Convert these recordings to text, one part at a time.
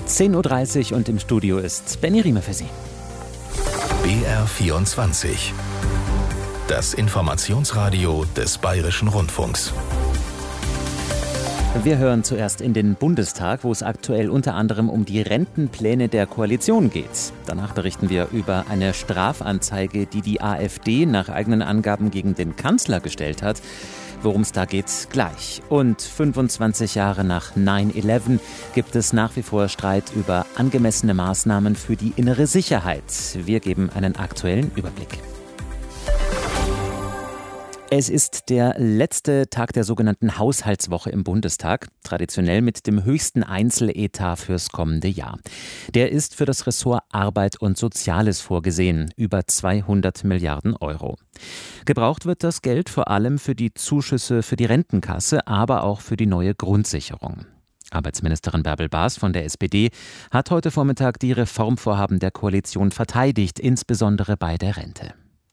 10:30 Uhr und im Studio ist Benny Riemer für Sie. BR24. Das Informationsradio des Bayerischen Rundfunks. Wir hören zuerst in den Bundestag, wo es aktuell unter anderem um die Rentenpläne der Koalition geht. Danach berichten wir über eine Strafanzeige, die die AfD nach eigenen Angaben gegen den Kanzler gestellt hat. Worum es da geht, gleich. Und 25 Jahre nach 9/11 gibt es nach wie vor Streit über angemessene Maßnahmen für die innere Sicherheit. Wir geben einen aktuellen Überblick. Es ist der letzte Tag der sogenannten Haushaltswoche im Bundestag, traditionell mit dem höchsten Einzeletat fürs kommende Jahr. Der ist für das Ressort Arbeit und Soziales vorgesehen, über 200 Milliarden Euro. Gebraucht wird das Geld vor allem für die Zuschüsse für die Rentenkasse, aber auch für die neue Grundsicherung. Arbeitsministerin Bärbel Baas von der SPD hat heute Vormittag die Reformvorhaben der Koalition verteidigt, insbesondere bei der Rente.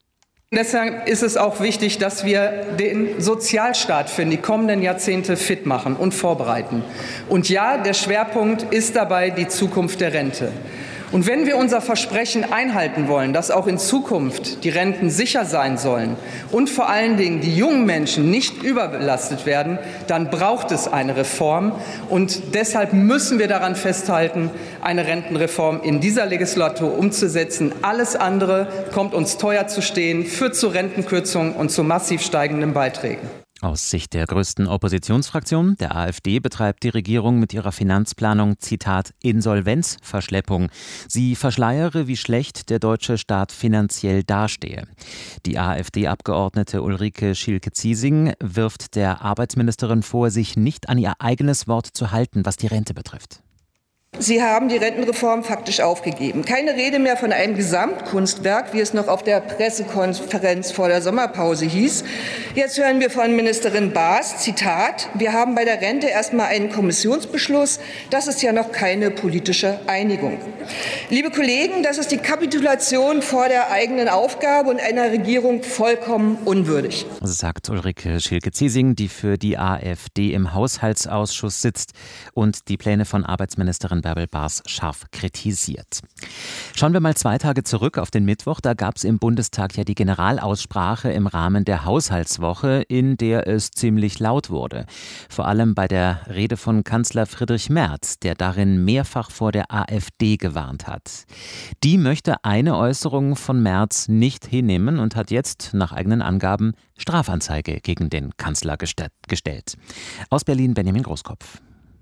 Deshalb ist es auch wichtig, dass wir den Sozialstaat für die kommenden Jahrzehnte fit machen und vorbereiten. Und ja, der Schwerpunkt ist dabei die Zukunft der Rente. Und wenn wir unser Versprechen einhalten wollen, dass auch in Zukunft die Renten sicher sein sollen und vor allen Dingen die jungen Menschen nicht überbelastet werden, dann braucht es eine Reform. Und deshalb müssen wir daran festhalten, eine Rentenreform in dieser Legislatur umzusetzen. Alles andere kommt uns teuer zu stehen, führt zu Rentenkürzungen und zu massiv steigenden Beiträgen. Aus Sicht der größten Oppositionsfraktion, der AfD, betreibt die Regierung mit ihrer Finanzplanung, Zitat, Insolvenzverschleppung. Sie verschleiere, wie schlecht der deutsche Staat finanziell dastehe. Die AfD-Abgeordnete Ulrike Schielke-Ziesing wirft der Arbeitsministerin vor, sich nicht an ihr eigenes Wort zu halten, was die Rente betrifft. Sie haben die Rentenreform faktisch aufgegeben. Keine Rede mehr von einem Gesamtkunstwerk, wie es noch auf der Pressekonferenz vor der Sommerpause hieß. Jetzt hören wir von Ministerin Baas, Zitat, wir haben bei der Rente erstmal einen Kommissionsbeschluss. Das ist ja noch keine politische Einigung. Liebe Kollegen, das ist die Kapitulation vor der eigenen Aufgabe und einer Regierung vollkommen unwürdig. Sagt Ulrike Schielke-Ziesing, die für die AfD im Haushaltsausschuss sitzt und die Pläne von Arbeitsministerin Bärbel Baas scharf kritisiert. Schauen wir mal 2 Tage zurück auf den Mittwoch. Da gab es im Bundestag ja die Generalaussprache im Rahmen der Haushaltswoche, in der es ziemlich laut wurde. Vor allem bei der Rede von Kanzler Friedrich Merz, der darin mehrfach vor der AfD gewarnt hat. Die möchte eine Äußerung von Merz nicht hinnehmen und hat jetzt nach eigenen Angaben Strafanzeige gegen den Kanzler gestellt. Aus Berlin Benjamin Großkopf.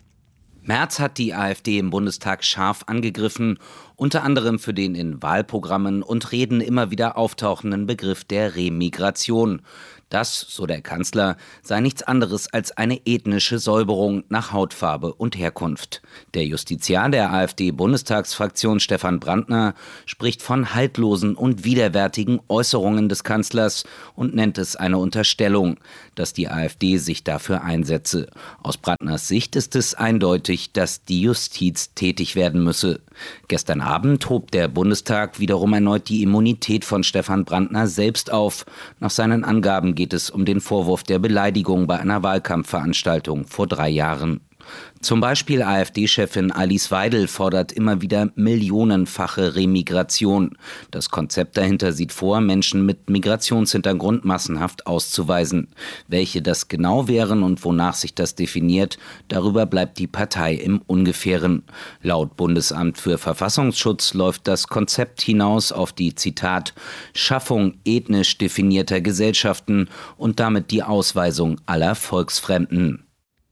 Merz hat die AfD im Bundestag scharf angegriffen, unter anderem für den in Wahlprogrammen und Reden immer wieder auftauchenden Begriff der Remigration. Das, so der Kanzler, sei nichts anderes als eine ethnische Säuberung nach Hautfarbe und Herkunft. Der Justiziar der AfD-Bundestagsfraktion Stefan Brandner spricht von haltlosen und widerwärtigen Äußerungen des Kanzlers und nennt es eine Unterstellung, dass die AfD sich dafür einsetze. Aus Brandners Sicht ist es eindeutig, dass die Justiz tätig werden müsse. Gestern Abend hob der Bundestag wiederum erneut die Immunität von Stefan Brandner selbst auf. Nach seinen Angaben geht es um den Vorwurf der Beleidigung bei einer Wahlkampfveranstaltung vor 3 Jahren. Zum Beispiel AfD-Chefin Alice Weidel fordert immer wieder millionenfache Remigration. Das Konzept dahinter sieht vor, Menschen mit Migrationshintergrund massenhaft auszuweisen. Welche das genau wären und wonach sich das definiert, darüber bleibt die Partei im Ungefähren. Laut Bundesamt für Verfassungsschutz läuft das Konzept hinaus auf die, Zitat, Schaffung ethnisch definierter Gesellschaften und damit die Ausweisung aller Volksfremden.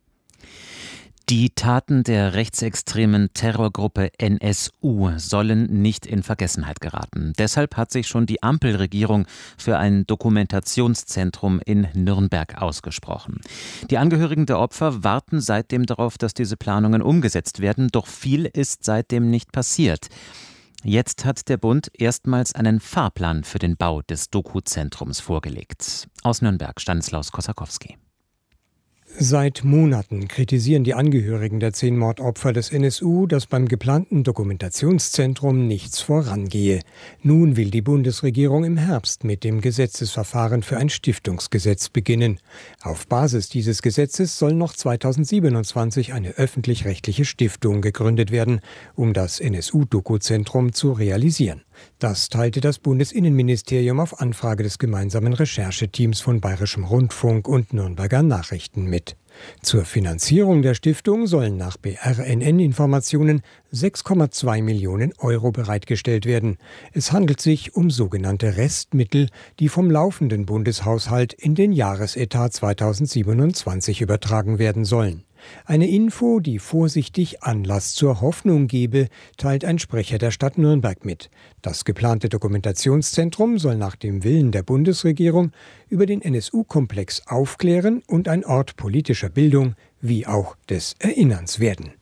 Die Taten der rechtsextremen Terrorgruppe NSU sollen nicht in Vergessenheit geraten. Deshalb hat sich schon die Ampelregierung für ein Dokumentationszentrum in Nürnberg ausgesprochen. Die Angehörigen der Opfer warten seitdem darauf, dass diese Planungen umgesetzt werden, doch viel ist seitdem nicht passiert. Jetzt hat der Bund erstmals einen Fahrplan für den Bau des Doku-Zentrums vorgelegt. Aus Nürnberg, Stanislaus Kossakowski. Seit Monaten kritisieren die Angehörigen der 10 Mordopfer des NSU, dass beim geplanten Dokumentationszentrum nichts vorangehe. Nun will die Bundesregierung im Herbst mit dem Gesetzesverfahren für ein Stiftungsgesetz beginnen. Auf Basis dieses Gesetzes soll noch 2027 eine öffentlich-rechtliche Stiftung gegründet werden, um das NSU-Doku-Zentrum zu realisieren. Das teilte das Bundesinnenministerium auf Anfrage des gemeinsamen Rechercheteams von Bayerischem Rundfunk und Nürnberger Nachrichten mit. Zur Finanzierung der Stiftung sollen nach BRNN-Informationen 6,2 Millionen Euro bereitgestellt werden. Es handelt sich um sogenannte Restmittel, die vom laufenden Bundeshaushalt in den Jahresetat 2027 übertragen werden sollen. Eine Info, die vorsichtig Anlass zur Hoffnung gebe, teilt ein Sprecher der Stadt Nürnberg mit. Das geplante Dokumentationszentrum soll nach dem Willen der Bundesregierung über den NSU-Komplex aufklären und ein Ort politischer Bildung wie auch des Erinnerns werden.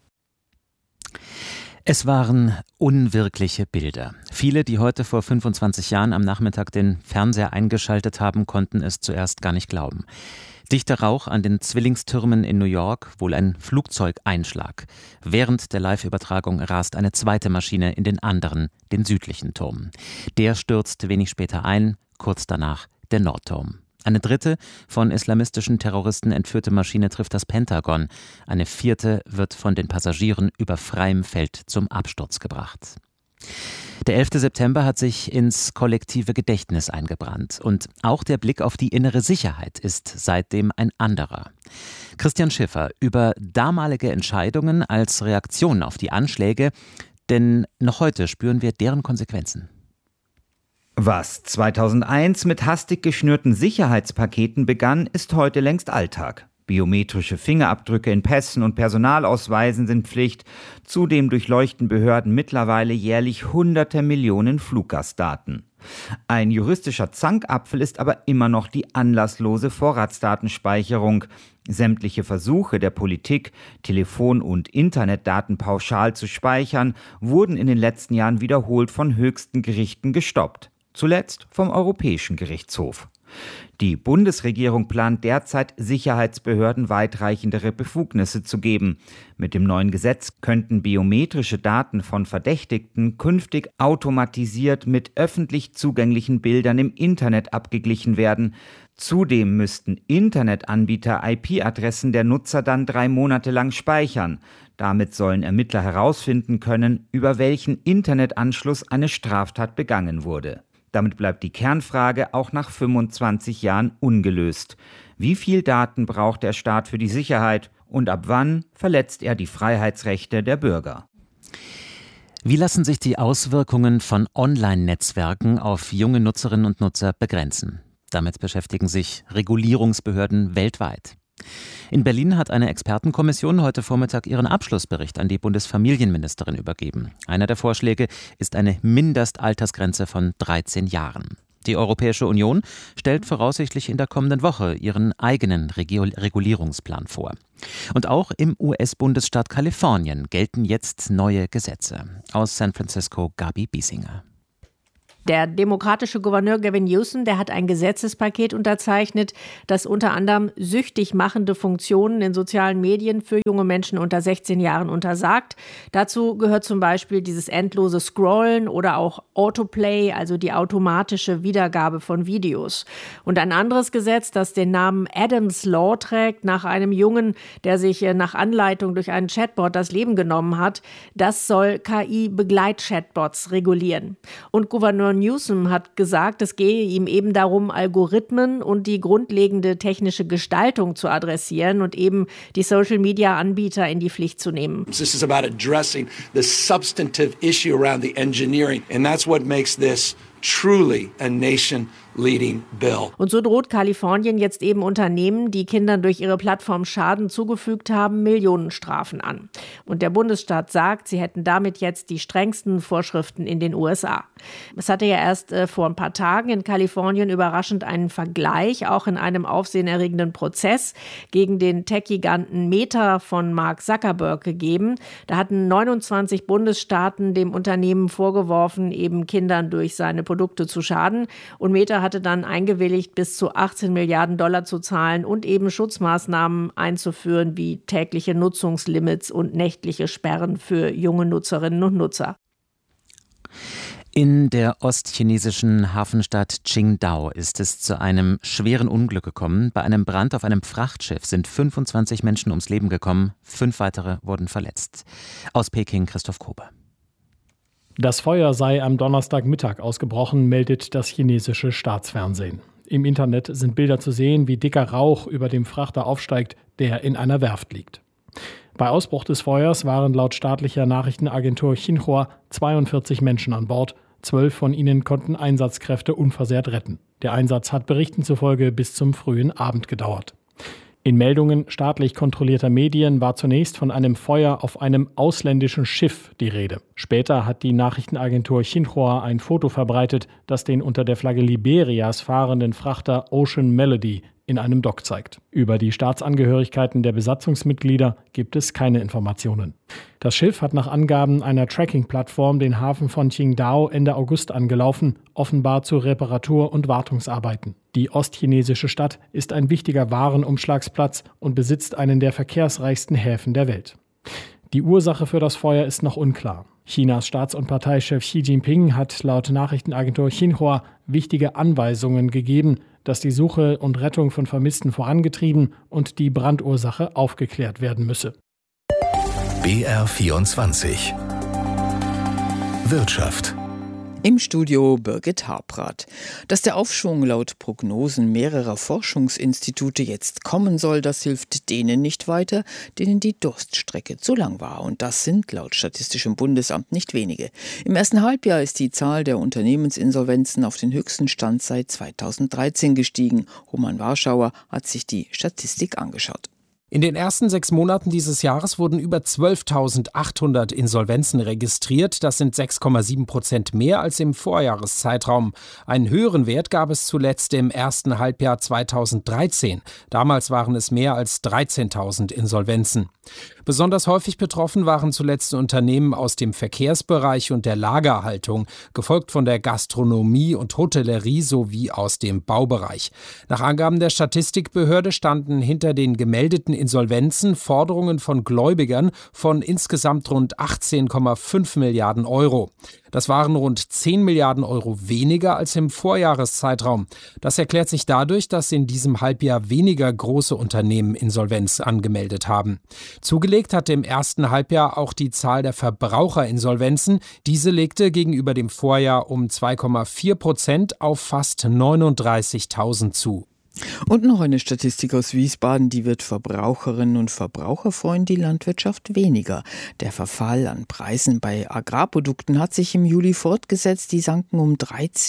Es waren unwirkliche Bilder. Viele, die heute vor 25 Jahren am Nachmittag den Fernseher eingeschaltet haben, konnten es zuerst gar nicht glauben. Dichter Rauch an den Zwillingstürmen in New York, wohl ein Flugzeugeinschlag. Während der Live-Übertragung rast eine zweite Maschine in den anderen, den südlichen Turm. Der stürzt wenig später ein, kurz danach der Nordturm. Eine dritte, von islamistischen Terroristen entführte Maschine trifft das Pentagon. Eine vierte wird von den Passagieren über freiem Feld zum Absturz gebracht. Der 11. September hat sich ins kollektive Gedächtnis eingebrannt. Und auch der Blick auf die innere Sicherheit ist seitdem ein anderer. Christian Schiffer über damalige Entscheidungen als Reaktion auf die Anschläge, denn noch heute spüren wir deren Konsequenzen. Was 2001 mit hastig geschnürten Sicherheitspaketen begann, ist heute längst Alltag. Biometrische Fingerabdrücke in Pässen und Personalausweisen sind Pflicht. Zudem durchleuchten Behörden mittlerweile jährlich hunderte Millionen Fluggastdaten. Ein juristischer Zankapfel ist aber immer noch die anlasslose Vorratsdatenspeicherung. Sämtliche Versuche der Politik, Telefon- und Internetdaten pauschal zu speichern, wurden in den letzten Jahren wiederholt von höchsten Gerichten gestoppt. Zuletzt vom Europäischen Gerichtshof. Die Bundesregierung plant derzeit, Sicherheitsbehörden weitreichendere Befugnisse zu geben. Mit dem neuen Gesetz könnten biometrische Daten von Verdächtigten künftig automatisiert mit öffentlich zugänglichen Bildern im Internet abgeglichen werden. Zudem müssten Internetanbieter IP-Adressen der Nutzer dann 3 Monate lang speichern. Damit sollen Ermittler herausfinden können, über welchen Internetanschluss eine Straftat begangen wurde. Damit bleibt die Kernfrage auch nach 25 Jahren ungelöst. Wie viel Daten braucht der Staat für die Sicherheit und ab wann verletzt er die Freiheitsrechte der Bürger? Wie lassen sich die Auswirkungen von Online-Netzwerken auf junge Nutzerinnen und Nutzer begrenzen? Damit beschäftigen sich Regulierungsbehörden weltweit. In Berlin hat eine Expertenkommission heute Vormittag ihren Abschlussbericht an die Bundesfamilienministerin übergeben. Einer der Vorschläge ist eine Mindestaltersgrenze von 13 Jahren. Die Europäische Union stellt voraussichtlich in der kommenden Woche ihren eigenen Regulierungsplan vor. Und auch im US-Bundesstaat Kalifornien gelten jetzt neue Gesetze. Aus San Francisco, Gabi Biesinger. Der demokratische Gouverneur Gavin Newsom, der hat ein Gesetzespaket unterzeichnet, das unter anderem süchtig machende Funktionen in sozialen Medien für junge Menschen unter 16 Jahren untersagt. Dazu gehört zum Beispiel dieses endlose Scrollen oder auch Autoplay, also die automatische Wiedergabe von Videos. Und ein anderes Gesetz, das den Namen Adams Law trägt, nach einem Jungen, der sich nach Anleitung durch einen Chatbot das Leben genommen hat, das soll KI-Begleitchatbots regulieren. Und Gouverneur Newsom hat gesagt, es gehe ihm eben darum, Algorithmen und die grundlegende technische Gestaltung zu adressieren und eben die Social-Media-Anbieter in die Pflicht zu nehmen. This is about addressing the substantive issue around the engineering, and that's what makes this truly a nation-leading bill. Und so droht Kalifornien jetzt eben Unternehmen, die Kindern durch ihre Plattform Schaden zugefügt haben, Millionenstrafen an. Und der Bundesstaat sagt, sie hätten damit jetzt die strengsten Vorschriften in den USA. Es hatte ja erst vor ein paar Tagen in Kalifornien überraschend einen Vergleich, auch in einem aufsehenerregenden Prozess gegen den Tech-Giganten Meta von Mark Zuckerberg gegeben. Da hatten 29 Bundesstaaten dem Unternehmen vorgeworfen, eben Kindern durch seine Produkte zu schaden. Und Meta Behörde hatte dann eingewilligt, bis zu 18 Milliarden Dollar zu zahlen und eben Schutzmaßnahmen einzuführen, wie tägliche Nutzungslimits und nächtliche Sperren für junge Nutzerinnen und Nutzer. In der ostchinesischen Hafenstadt Qingdao ist es zu einem schweren Unglück gekommen. Bei einem Brand auf einem Frachtschiff sind 25 Menschen ums Leben gekommen, 5 weitere wurden verletzt. Aus Peking Christoph Kobe. Das Feuer sei am Donnerstagmittag ausgebrochen, meldet das chinesische Staatsfernsehen. Im Internet sind Bilder zu sehen, wie dicker Rauch über dem Frachter aufsteigt, der in einer Werft liegt. Bei Ausbruch des Feuers waren laut staatlicher Nachrichtenagentur Xinhua 42 Menschen an Bord. 12 von ihnen konnten Einsatzkräfte unversehrt retten. Der Einsatz hat Berichten zufolge bis zum frühen Abend gedauert. In Meldungen staatlich kontrollierter Medien war zunächst von einem Feuer auf einem ausländischen Schiff die Rede. Später hat die Nachrichtenagentur Xinhua ein Foto verbreitet, das den unter der Flagge Liberias fahrenden Frachter Ocean Melody in einem Dock zeigt. Über die Staatsangehörigkeiten der Besatzungsmitglieder gibt es keine Informationen. Das Schiff hat nach Angaben einer Tracking-Plattform den Hafen von Qingdao Ende August angelaufen, offenbar zu Reparatur- und Wartungsarbeiten. Die ostchinesische Stadt ist ein wichtiger Warenumschlagsplatz und besitzt einen der verkehrsreichsten Häfen der Welt. Die Ursache für das Feuer ist noch unklar. Chinas Staats- und Parteichef Xi Jinping hat laut Nachrichtenagentur Xinhua wichtige Anweisungen gegeben, dass die Suche und Rettung von Vermissten vorangetrieben und die Brandursache aufgeklärt werden müsse. BR24 Wirtschaft. Im Studio Birgit Habrath. Dass der Aufschwung laut Prognosen mehrerer Forschungsinstitute jetzt kommen soll, das hilft denen nicht weiter, denen die Durststrecke zu lang war. Und das sind laut Statistischem Bundesamt nicht wenige. Im ersten Halbjahr ist die Zahl der Unternehmensinsolvenzen auf den höchsten Stand seit 2013 gestiegen. Roman Warschauer hat sich die Statistik angeschaut. In den ersten 6 Monaten dieses Jahres wurden über 12.800 Insolvenzen registriert. Das sind 6,7% mehr als im Vorjahreszeitraum. Einen höheren Wert gab es zuletzt im ersten Halbjahr 2013. Damals waren es mehr als 13.000 Insolvenzen. Besonders häufig betroffen waren zuletzt Unternehmen aus dem Verkehrsbereich und der Lagerhaltung, gefolgt von der Gastronomie und Hotellerie sowie aus dem Baubereich. Nach Angaben der Statistikbehörde standen hinter den gemeldeten Insolvenzen Forderungen von Gläubigern von insgesamt rund 18,5 Milliarden Euro. Das waren rund 10 Milliarden Euro weniger als im Vorjahreszeitraum. Das erklärt sich dadurch, dass in diesem Halbjahr weniger große Unternehmen Insolvenz angemeldet haben. Zugelegt hatte im ersten Halbjahr auch die Zahl der Verbraucherinsolvenzen. Diese legte gegenüber dem Vorjahr um 2,4% auf fast 39.000 zu. Und noch eine Statistik aus Wiesbaden, die wird Verbraucherinnen und Verbraucher freuen, die Landwirtschaft weniger. Der Verfall an Preisen bei Agrarprodukten hat sich im Juli fortgesetzt. Die sanken um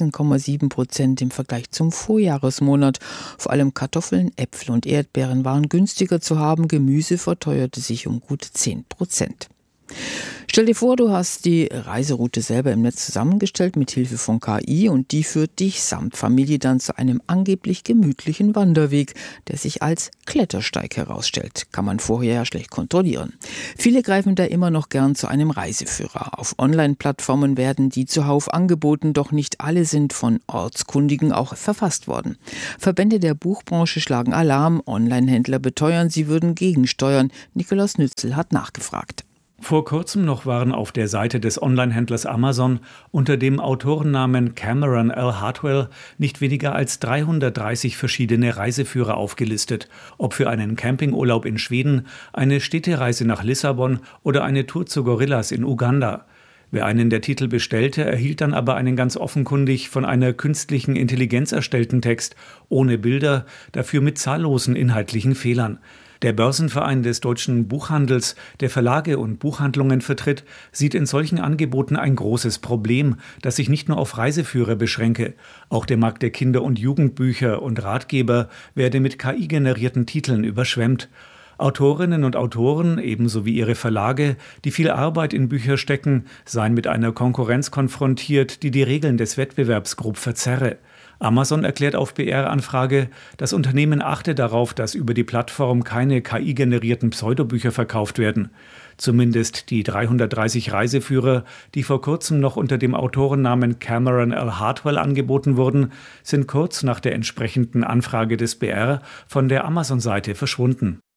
13,7% im Vergleich zum Vorjahresmonat. Vor allem Kartoffeln, Äpfel und Erdbeeren waren günstiger zu haben. Gemüse verteuerte sich um gut 10%. Stell dir vor, du hast die Reiseroute selber im Netz zusammengestellt mit Hilfe von KI und die führt dich samt Familie dann zu einem angeblich gemütlichen Wanderweg, der sich als Klettersteig herausstellt. Kann man vorher ja schlecht kontrollieren. Viele greifen da immer noch gern zu einem Reiseführer. Auf Online-Plattformen werden die zuhauf angeboten, doch nicht alle sind von Ortskundigen auch verfasst worden. Verbände der Buchbranche schlagen Alarm, Online-Händler beteuern, sie würden gegensteuern. Nikolaus Nützel hat nachgefragt. Vor kurzem noch waren auf der Seite des Online-Händlers Amazon unter dem Autorennamen Cameron L. Hartwell nicht weniger als 330 verschiedene Reiseführer aufgelistet, ob für einen Campingurlaub in Schweden, eine Städtereise nach Lissabon oder eine Tour zu Gorillas in Uganda. Wer einen der Titel bestellte, erhielt dann aber einen ganz offenkundig von einer künstlichen Intelligenz erstellten Text, ohne Bilder, dafür mit zahllosen inhaltlichen Fehlern. Der Börsenverein des deutschen Buchhandels, der Verlage und Buchhandlungen vertritt, sieht in solchen Angeboten ein großes Problem, das sich nicht nur auf Reiseführer beschränke. Auch der Markt der Kinder- und Jugendbücher und Ratgeber werde mit KI-generierten Titeln überschwemmt. Autorinnen und Autoren, ebenso wie ihre Verlage, die viel Arbeit in Bücher stecken, seien mit einer Konkurrenz konfrontiert, die die Regeln des Wettbewerbs grob verzerre. Amazon erklärt auf BR-Anfrage, das Unternehmen achte darauf, dass über die Plattform keine KI-generierten Pseudobücher verkauft werden. Zumindest die 330 Reiseführer, die vor kurzem noch unter dem Autorennamen Cameron L. Hartwell angeboten wurden, sind kurz nach der entsprechenden Anfrage des BR von der Amazon-Seite verschwunden.